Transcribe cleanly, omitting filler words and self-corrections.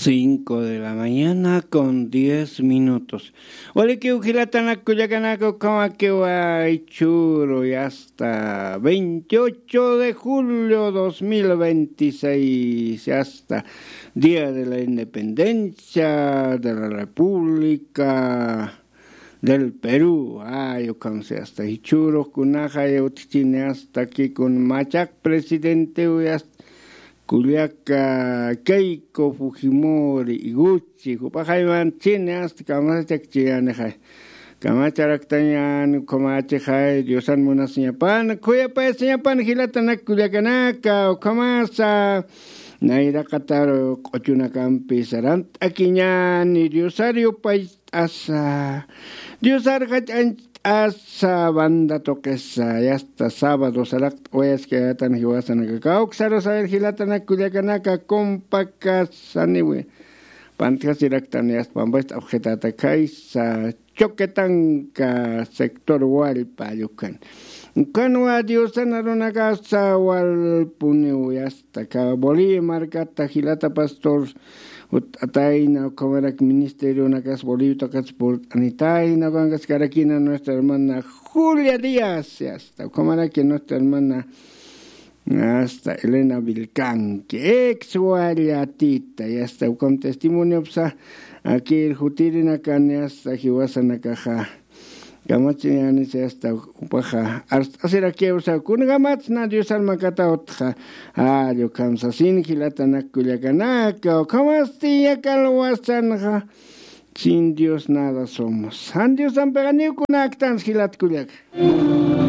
5 de la mañana con 10 minutos. Ole que ujilatana cuyacanako como que guay churo y hasta 28 de julio 2026, hasta Día de la Independencia de la República del Perú. Yo cansé hasta Hichuro, Kunaja, Utichine, hasta aquí con Machac, presidente, hasta Kuliaka, Keiko, Fujimori, Iguchi, Jupajaiman, Chine, hasta Kamachak Chianeja. Kamacharactañan, Komachejai, Diosan Munasiñapan, Kuyapa, Siñapan, Gilatanak, Kuliakanaka, o Kamasa. Naira Kataro, Cochunacampi, Sarant, Aquiñan, y Diosario País Asa. Diosar asa banda toquesa, y hasta sábado, Salak, Oyas que atan Hiwasanaka, Oxaros, a ver, Gilatana, Kuliakanaka, Compacasaniwe, Pantias directaneas, Pambast, Objetata, Kaisa, Choquetanca, sector Hualpa, Yucan. Canua Diosan Arona Casa, Hualpuneu, y hasta Cabolí, Marcata, Gilata Pastor. Ataina, Comerak Ministerio, Nagas Bolivia, Catsport, Anitaina, Vangas Caraquina, nuestra hermana Julia Díaz, hasta Comerak, nuestra hermana, hasta Elena Vilcán, que ex Tita, y hasta con testimonio, aquí el Jutirina Cane, hasta Jiwasan Caja. Gamachini se hasta upaja hacer aquí kun gamats na Dios alma kata otja yo kamsa sin hilatana kuliakanaka o kamastilla kalwasanja sin Dios nada somos. San Dios ampeganiu kunaktan hilat kuliak.